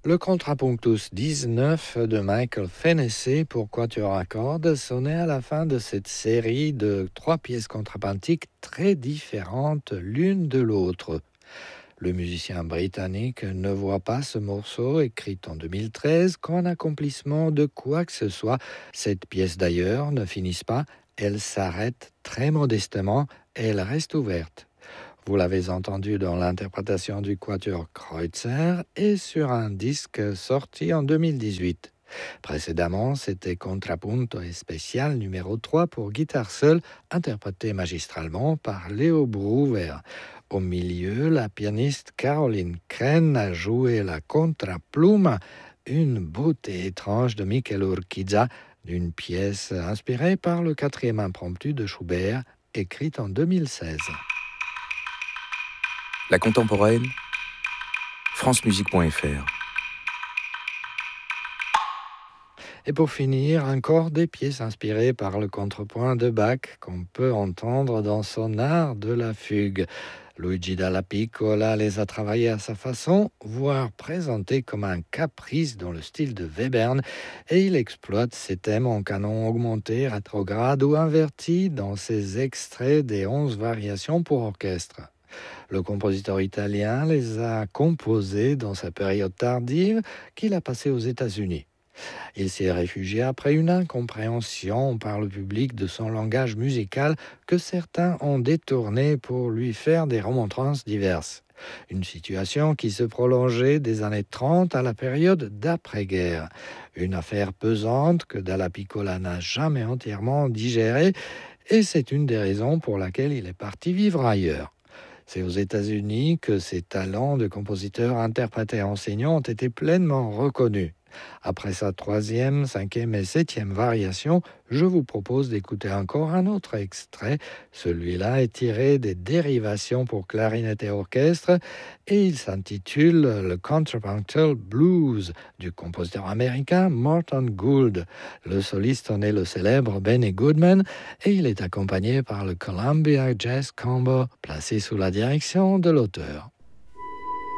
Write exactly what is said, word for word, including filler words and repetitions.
Le Contrapunctus dix-neuf de Michael Fennessy pour quatuor à cordes sonnait à la fin de cette série de trois pièces contrapuntiques très différentes l'une de l'autre. Le musicien britannique ne voit pas ce morceau, écrit en deux mille treize, comme un accomplissement de quoi que ce soit. Cette pièce d'ailleurs ne finit pas, elle s'arrête très modestement et elle reste ouverte. Vous l'avez entendu dans l'interprétation du quatuor Kreutzer et sur un disque sorti en deux mille dix-huit. Précédemment, c'était Contrapunto et spécial numéro trois pour guitare seule, interprété magistralement par Leo Brouwer. Au milieu, la pianiste Caroline Kren a joué la contrapluma, une beauté étrange de Michel Urquiza, d'une pièce inspirée par le quatrième impromptu de Schubert, écrite en deux mille seize. La contemporaine, francemusique point f r. Et pour finir, encore des pièces inspirées par le contrepoint de Bach qu'on peut entendre dans son art de la fugue. Luigi Dalla Piccola les a travaillées à sa façon, voire présentées comme un caprice dans le style de Webern, et il exploite ces thèmes en canon augmenté, rétrograde ou inverti dans ses extraits des onze variations pour orchestre. Le compositeur italien les a composés dans sa période tardive qu'il a passée aux États-Unis. Il s'est réfugié après une incompréhension par le public de son langage musical que certains ont détourné pour lui faire des remontrances diverses. Une situation qui se prolongeait des années trente à la période d'après-guerre. Une affaire pesante que Dalla Piccola n'a jamais entièrement digérée, et c'est une des raisons pour laquelle il est parti vivre ailleurs. C'est aux États-Unis que ses talents de compositeur, interprète et enseignant ont été pleinement reconnus. Après sa troisième, cinquième et septième variation, je vous propose d'écouter encore un autre extrait. Celui-là est tiré des dérivations pour clarinette et orchestre et il s'intitule le Contrapuntal Blues du compositeur américain Morton Gould. Le soliste en est le célèbre Benny Goodman et il est accompagné par le Columbia Jazz Combo placé sous la direction de l'auteur.